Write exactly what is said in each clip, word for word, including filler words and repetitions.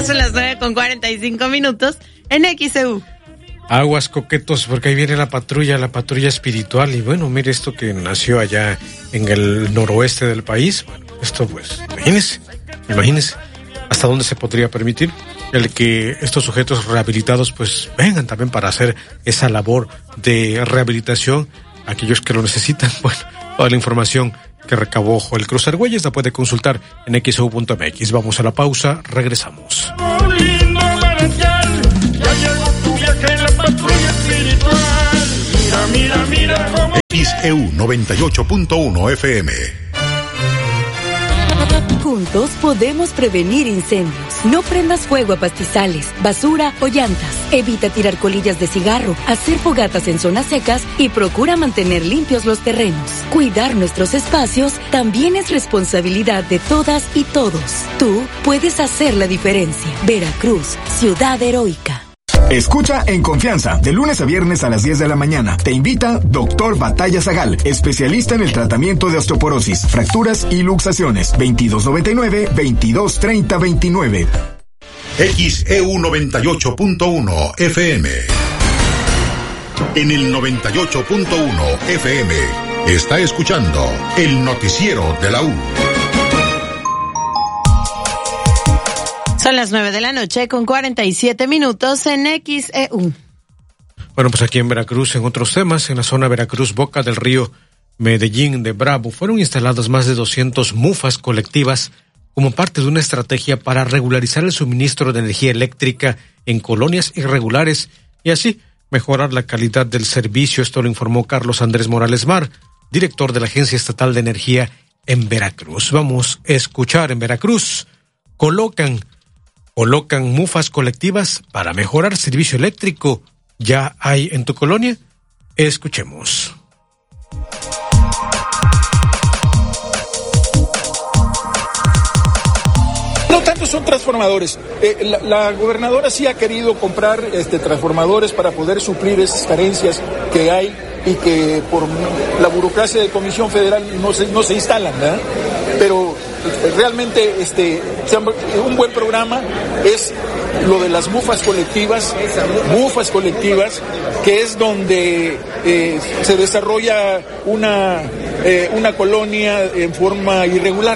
Ya son las nueve con cuarenta y cinco minutos en X E U. Aguas, coquetos, porque ahí viene la patrulla, la patrulla espiritual. Y bueno, mire esto que nació allá en el noroeste del país. Bueno, esto pues, imagínense, imagínense hasta dónde se podría permitir el que estos sujetos rehabilitados pues vengan también para hacer esa labor de rehabilitación a aquellos que lo necesitan. Bueno, toda la información que recabó el Cruz Argüelles la puede consultar en x e u punto m x. Vamos a la pausa, regresamos. Mira, mira, mira. X E U noventa y ocho punto uno F M. Juntos podemos prevenir incendios. No prendas fuego a pastizales, basura o llantas. Evita tirar colillas de cigarro, hacer fogatas en zonas secas y procura mantener limpios los terrenos. Cuidar nuestros espacios también es responsabilidad de todas y todos. Tú puedes hacer la diferencia. Veracruz, ciudad heroica. Escucha En Confianza, de lunes a viernes a las diez de la mañana. Te invita Doctor Batalla Zagal, especialista en el tratamiento de osteoporosis, fracturas y luxaciones. veintidós noventa y nueve, veintidós treinta veintinueve. X E U noventa y ocho punto uno F M. En el noventa y ocho punto uno F M está escuchando el noticiero de la U. Son las nueve de la noche con cuarenta y siete minutos en X E U. Bueno, pues aquí en Veracruz, en otros temas, en la zona Veracruz, Boca del Río, Medellín de Bravo, fueron instaladas más de doscientas mufas colectivas como parte de una estrategia para regularizar el suministro de energía eléctrica en colonias irregulares y así mejorar la calidad del servicio. Esto lo informó Carlos Andrés Morales Mar, director de la Agencia Estatal de Energía en Veracruz. Vamos a escuchar en Veracruz. Colocan Colocan mufas colectivas para mejorar servicio eléctrico. ¿Ya hay en tu colonia? Escuchemos. No tanto son transformadores. Eh, la, la gobernadora sí ha querido comprar este, transformadores para poder suplir esas carencias que hay y que por la burocracia de Comisión Federal no se, no se instalan, ¿verdad? Pero realmente este un buen programa es lo de las mufas colectivas, mufas colectivas, que es donde eh, se desarrolla una, eh, una colonia en forma irregular.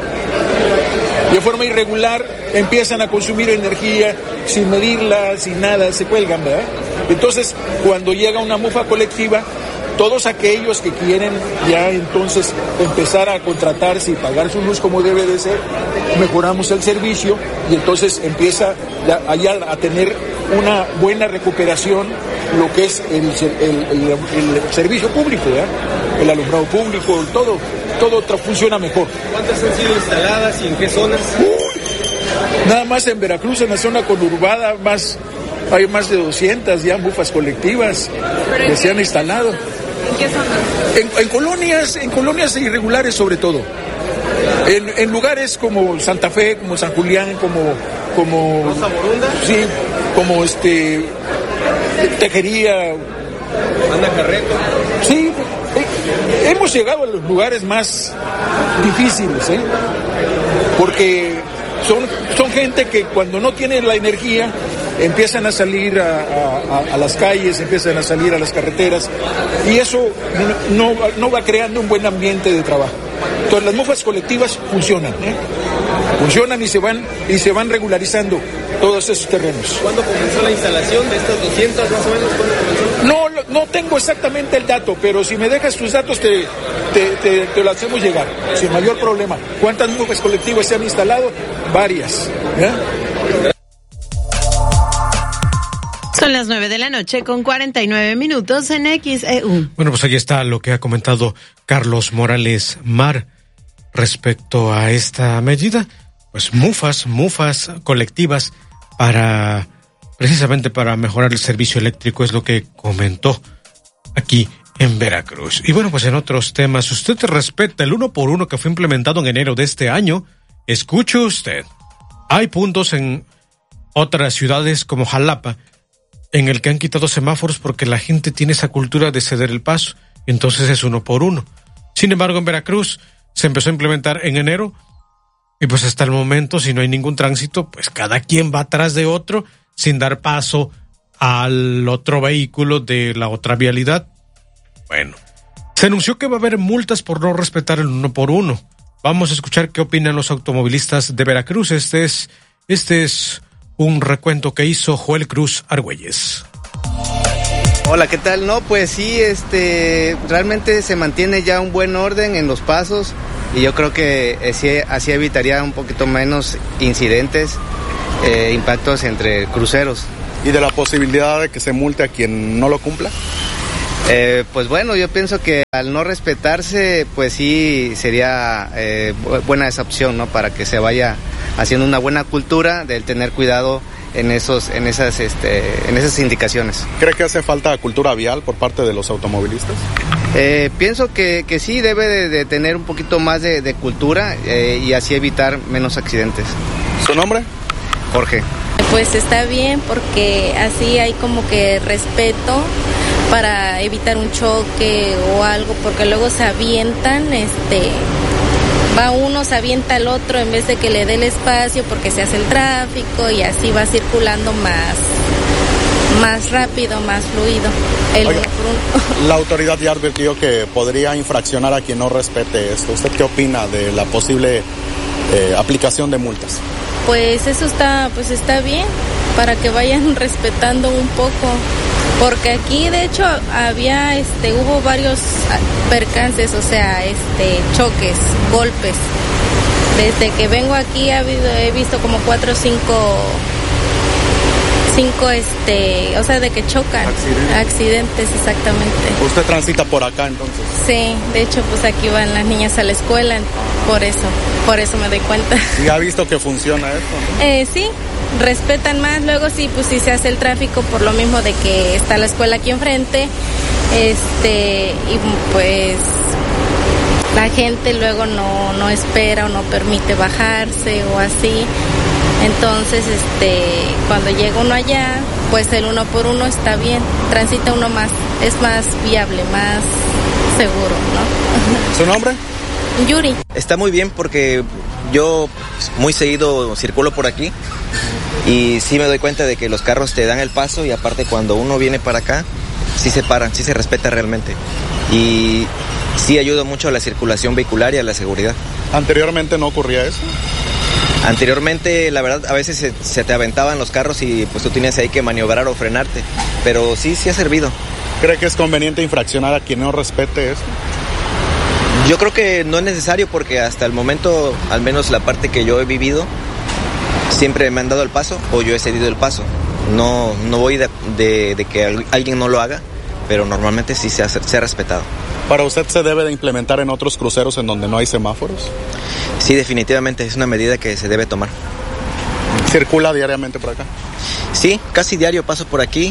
De forma irregular empiezan a consumir energía sin medirla, sin nada, se cuelgan, ¿verdad? Entonces, cuando llega una mufa colectiva, todos aquellos que quieren ya entonces empezar a contratarse y pagar su luz como debe de ser, mejoramos el servicio y entonces empieza ya, allá a tener una buena recuperación lo que es el, el, el, el servicio público, ¿verdad? El alumbrado público, todo, todo funciona mejor. ¿Cuántas han sido instaladas y en qué zonas? Uy, nada más en Veracruz, en la zona conurbada, más, hay más de doscientas ya mufas colectivas que se han instalado. ¿En qué zonas? En, en colonias, en colonias irregulares sobre todo. En, en lugares como Santa Fe, como San Julián, como, como, ¿Rosa Borunda? Sí, como este, Tejería. ¿Anda Carreto? Sí, eh, hemos llegado a los lugares más difíciles, ¿eh? Porque son, son gente que cuando no tiene la energía empiezan a salir a, a, a las calles, empiezan a salir a las carreteras y eso no, no, no va creando un buen ambiente de trabajo. Entonces las mufas colectivas funcionan, ¿eh? Funcionan y se van y se van regularizando todos esos terrenos. ¿Cuándo comenzó la instalación de estas doscientas más o menos? ¿Cuándo comenzó? No, no tengo exactamente el dato, pero si me dejas tus datos te, te, te, te lo hacemos llegar, sin mayor problema. ¿Cuántas mufas colectivas se han instalado? Varias, ¿eh? Son las nueve de la noche con cuarenta y nueve minutos en X E U. Bueno, pues ahí está lo que ha comentado Carlos Morales Mar respecto a esta medida. Pues mufas, mufas colectivas para, precisamente para mejorar el servicio eléctrico, es lo que comentó aquí en Veracruz. Y bueno, pues en otros temas, usted respeta el uno por uno que fue implementado en enero de este año. Escuche usted, hay puntos en otras ciudades como Jalapa en el que han quitado semáforos porque la gente tiene esa cultura de ceder el paso, entonces es uno por uno. Sin embargo, en Veracruz se empezó a implementar en enero Y pues hasta el momento, si no hay ningún tránsito, pues cada quien va atrás de otro sin dar paso al otro vehículo de la otra vialidad. Bueno, se anunció que va a haber multas por no respetar el uno por uno. Vamos a escuchar qué opinan los automovilistas de Veracruz. Este es, este es un recuento que hizo Joel Cruz Argüelles. Hola, ¿qué tal? No, pues sí, este, realmente se mantiene ya un buen orden en los pasos y yo creo que así, así evitaría un poquito menos incidentes, eh, impactos entre cruceros. ¿Y de la posibilidad de que se multe a quien no lo cumpla? Eh, pues bueno, yo pienso que al no respetarse, pues sí sería eh, buena esa opción, ¿no? Para que se vaya haciendo una buena cultura del tener cuidado en esos, en esas, este, en esas indicaciones. ¿Cree que hace falta cultura vial por parte de los automovilistas? Eh, pienso que, que sí debe de, de tener un poquito más de, de cultura eh, y así evitar menos accidentes. ¿Su nombre? Jorge. Pues está bien porque así hay como que respeto para evitar un choque o algo, porque luego se avientan, este, va uno, se avienta al otro en vez de que le dé el espacio porque se hace el tráfico y así va circulando más, más rápido, más fluido. El Oiga, uno por uno. La autoridad ya advirtió que podría infraccionar a quien no respete esto. ¿Usted qué opina de la posible eh, aplicación de multas? Pues eso está, pues está bien, para que vayan respetando un poco, porque aquí de hecho había, este, hubo varios percances, o sea, este, choques, golpes. Desde que vengo aquí ha habido, he visto como cuatro o cinco, cinco, este, o sea, de que chocan. Accidentes. Accidentes, exactamente. ¿Usted transita por acá entonces? Sí, de hecho, pues aquí van las niñas a la escuela, por eso, por eso me doy cuenta. ¿Y ha visto que funciona esto? Eh, sí, respetan más, luego sí, pues sí se hace el tráfico por lo mismo de que está la escuela aquí enfrente, este, y pues la gente luego no, no espera o no permite bajarse o así. Entonces, este, cuando llega uno allá, pues el uno por uno está bien, transita uno más, es más viable, más seguro, ¿no? ¿Su nombre? Yuri. Está muy bien porque yo muy seguido circulo por aquí y sí me doy cuenta de que los carros te dan el paso y aparte cuando uno viene para acá, sí se paran, sí se respeta realmente y sí ayuda mucho a la circulación vehicular y a la seguridad. ¿Anteriormente no ocurría eso? Anteriormente, la verdad, a veces se, se te aventaban los carros y pues tú tenías ahí que maniobrar o frenarte, pero sí, sí ha servido. ¿Cree que es conveniente infraccionar a quien no respete eso? Yo creo que no es necesario porque hasta el momento, al menos la parte que yo he vivido, siempre me han dado el paso o yo he cedido el paso. No, no voy de, de, de que alguien no lo haga, pero normalmente sí se ha, se ha respetado. ¿Para usted se debe de implementar en otros cruceros en donde no hay semáforos? Sí, definitivamente es una medida que se debe tomar. ¿Circula diariamente por acá? Sí, casi diario paso por aquí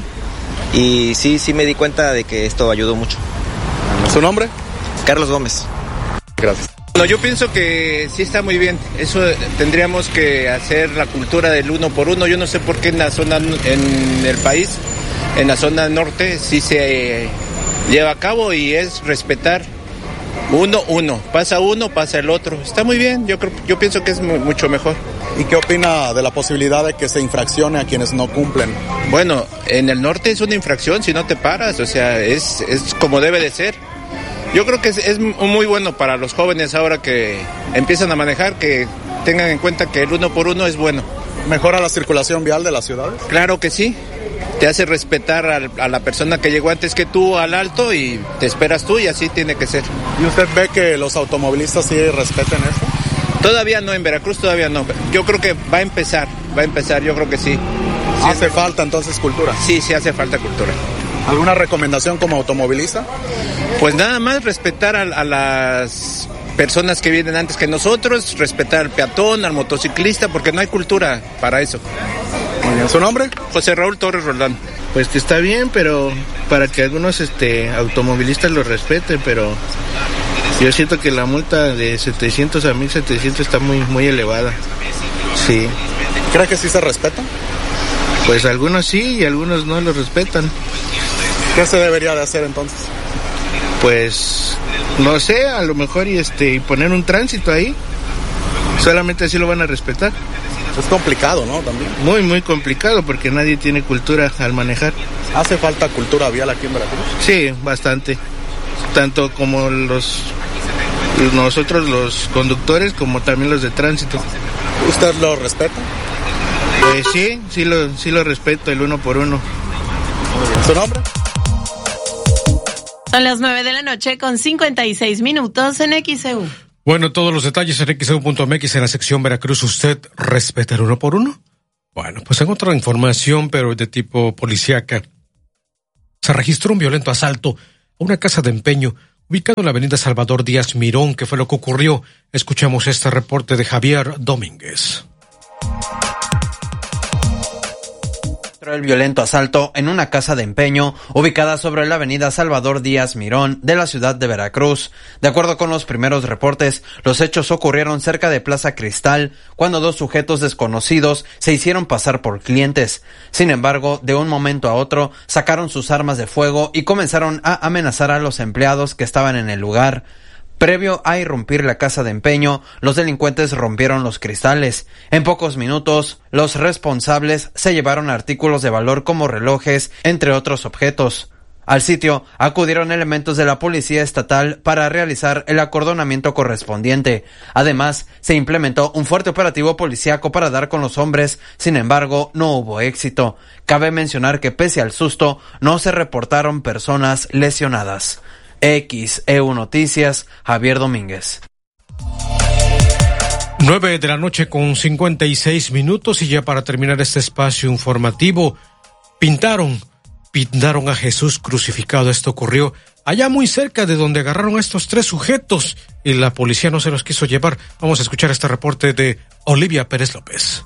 y sí, sí me di cuenta de que esto ayudó mucho. ¿Su nombre? Carlos Gómez. Gracias. Bueno, yo pienso que sí está muy bien. Eso tendríamos que hacer la cultura del uno por uno. Yo no sé por qué en la zona, en el país, en la zona norte, sí se lleva a cabo y es respetar uno, uno. Pasa uno, pasa el otro. Está muy bien. Yo creo, yo pienso que es mucho mejor. ¿Y qué opina de la posibilidad de que se infraccione a quienes no cumplen? Bueno, en el norte es una infracción si no te paras. O sea, es, es como debe de ser. Yo creo que es, es muy bueno para los jóvenes ahora que empiezan a manejar, que tengan en cuenta que el uno por uno es bueno. ¿Mejora la circulación vial de las ciudades? Claro que sí. Te hace respetar a, a la persona que llegó antes que tú al alto y te esperas tú y así tiene que ser. ¿Y usted ve que los automovilistas sí respeten eso? Todavía no, en Veracruz todavía no. Yo creo que va a empezar, va a empezar, yo creo que sí. sí ¿Hace falta entonces cultura? Sí, sí hace falta cultura. ¿Alguna recomendación como automovilista? Pues nada más respetar a, a las personas que vienen antes que nosotros, respetar al peatón, al motociclista, porque no hay cultura para eso. Muy bien, ¿su nombre? José Raúl Torres Roldán. Pues que está bien, pero para que algunos este, automovilistas lo respeten, pero yo siento que la multa de setecientos a mil setecientos está muy, muy elevada. Sí. ¿Cree que sí se respeta? Pues algunos sí y algunos no lo respetan. ¿Qué se debería de hacer entonces? Pues no sé, a lo mejor y este y poner un tránsito ahí. Solamente así lo van a respetar. Es complicado, ¿no? También. Muy, muy complicado porque nadie tiene cultura al manejar. ¿Hace falta cultura vial aquí en Veracruz? Sí, bastante. Tanto como los nosotros los conductores como también los de tránsito. ¿Usted lo respeta? Pues sí, sí lo, sí lo respeto, el uno por uno. ¿Su nombre? Son las nueve de la noche con cincuenta y seis minutos en X E U. Bueno, todos los detalles en X E U punto M X en la sección Veracruz. ¿Usted respeta el uno por uno? Bueno, pues en otra información, pero de tipo policíaca, se registró un violento asalto a una casa de empeño ubicado en la avenida Salvador Díaz Mirón. ¿Qué fue lo que ocurrió? Escuchamos este reporte de Javier Domínguez. El violento asalto en una casa de empeño ubicada sobre la avenida Salvador Díaz Mirón de la ciudad de Veracruz. De acuerdo con los primeros reportes, los hechos ocurrieron cerca de Plaza Cristal cuando dos sujetos desconocidos se hicieron pasar por clientes. Sin embargo, de un momento a otro sacaron sus armas de fuego y comenzaron a amenazar a los empleados que estaban en el lugar. Previo a irrumpir la casa de empeño, los delincuentes rompieron los cristales. En pocos minutos, los responsables se llevaron artículos de valor como relojes, entre otros objetos. Al sitio acudieron elementos de la Policía Estatal para realizar el acordonamiento correspondiente. Además, se implementó un fuerte operativo policíaco para dar con los hombres, sin embargo, no hubo éxito. Cabe mencionar que pese al susto, no se reportaron personas lesionadas. X E U Noticias, Javier Domínguez. Nueve de la noche con cincuenta y seis minutos y ya para terminar este espacio informativo, pintaron, pintaron a Jesús crucificado. Esto ocurrió allá muy cerca de donde agarraron a estos tres sujetos y la policía no se los quiso llevar. Vamos a escuchar este reporte de Olivia Pérez López.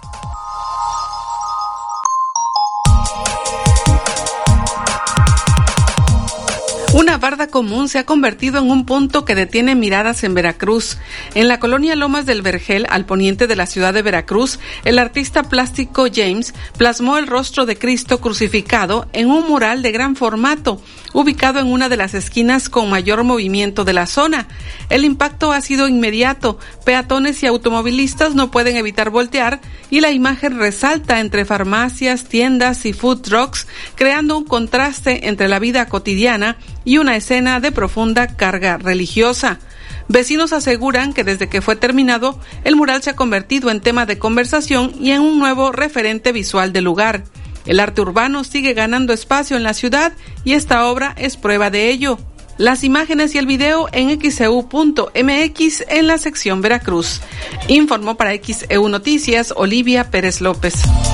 Una barda común se ha convertido en un punto que detiene miradas en Veracruz. En la colonia Lomas del Vergel, al poniente de la ciudad de Veracruz, el artista plástico James plasmó el rostro de Cristo crucificado en un mural de gran formato, ubicado en una de las esquinas con mayor movimiento de la zona. El impacto ha sido inmediato. Peatones y automovilistas no pueden evitar voltear y la imagen resalta entre farmacias, tiendas y food trucks, creando un contraste entre la vida cotidiana y una escena de profunda carga religiosa. Vecinos aseguran que desde que fue terminado, el mural se ha convertido en tema de conversación y en un nuevo referente visual del lugar. El arte urbano sigue ganando espacio en la ciudad y esta obra es prueba de ello. Las imágenes y el video en X E U punto M X en la sección Veracruz. Informó para X E U Noticias Olivia Pérez López.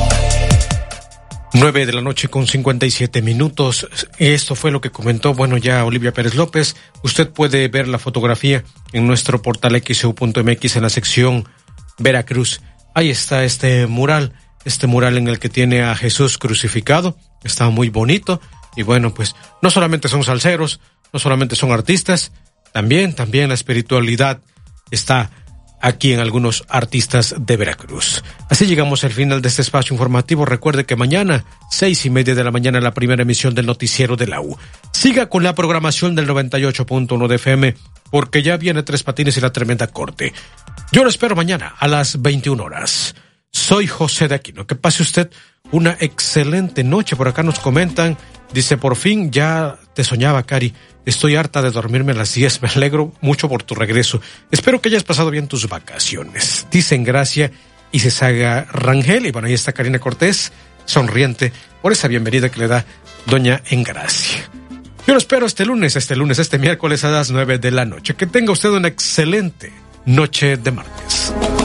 Nueve de la noche con cincuenta y siete minutos. Esto fue lo que comentó, bueno, ya Olivia Pérez López. Usted puede ver la fotografía en nuestro portal X E U punto M X en la sección Veracruz. Ahí está este mural, este mural en el que tiene a Jesús crucificado. Está muy bonito. Y bueno, pues no solamente son salseros, no solamente son artistas, también, también la espiritualidad está aquí en algunos artistas de Veracruz. Así llegamos al final de este espacio informativo. Recuerde que mañana, seis y media de la mañana, la primera emisión del noticiero de la U. Siga con la programación del noventa y ocho punto uno de F M, porque ya viene Tres Patines y la Tremenda Corte. Yo lo espero mañana a las veintiuna horas. Soy José de Aquino. Que pase usted una excelente noche. Por acá nos comentan, dice, por fin ya te soñaba, Cari. Estoy harta de dormirme a las diez. Me alegro mucho por tu regreso. Espero que hayas pasado bien tus vacaciones. Dicen Gracia y Cesaga Rangel. Y bueno, ahí está Karina Cortés, sonriente por esa bienvenida que le da doña Engracia. Yo lo espero este lunes, este lunes, este miércoles a las nueve de la noche. Que tenga usted una excelente noche de martes.